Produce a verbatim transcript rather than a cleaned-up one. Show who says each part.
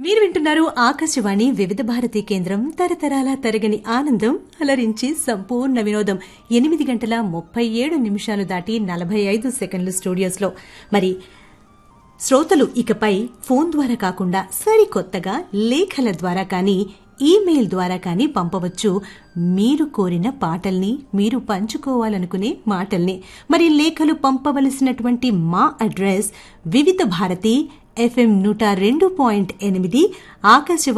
Speaker 1: మీరు వింటున్నారు ఆకాశవాణి వివిధ భారతి కేంద్రం తరతరాల తరగని ఆనందం అలరించి సంపూర్ణ వినోదం ఎనిమిది గంటల ముప్పై ఏడు నిమిషాలు దాటి నలభై ఐదు సెకండ్లు స్టూడియోస్ లో. మరి శ్రోతలు ఇకపై ఫోన్ ద్వారా కాకుండా సరికొత్తగా లేఖల ద్వారా కానీ ఈమెయిల్ ద్వారా కానీ పంపవచ్చు మీరు కోరిన పాటల్ని, మీరు పంచుకోవాలనుకునే మాటల్ని. మరి లేఖలు పంపవలసినటువంటి మా అడ్రస్ వివిధ భారతి ఎఫ్ఎం నూట రెండు పాయింట్ ఎనిమిది ఆకాశవాణి